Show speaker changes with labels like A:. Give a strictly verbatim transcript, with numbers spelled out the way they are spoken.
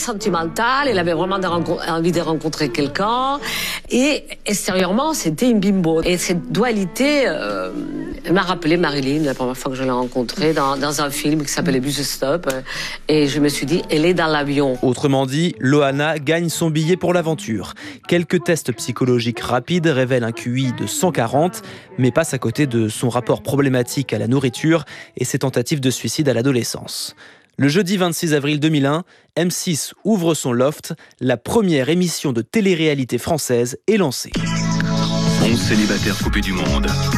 A: sentimental, elle avait vraiment de renco- envie de rencontrer quelqu'un. Et extérieurement, c'était une bimbo. Et cette dualité euh, m'a rappelé Marilyn, la première fois que je l'ai rencontrée, dans, dans un film qui s'appelait Bus Stop. Et je me suis dit, elle est dans l'avion.
B: Autrement dit, Loana gagne son billet pour l'aventure. Quelques tests psychologiques rapides révèlent un Q I de cent quarante, mais passe à côté de son rapport problématique à la nourriture et ses tentatives de suicide à l'adolescence. Le jeudi vingt-six avril deux mille un, M six ouvre son loft, la première émission de télé-réalité française est lancée.
C: onze célibataires coupés du monde.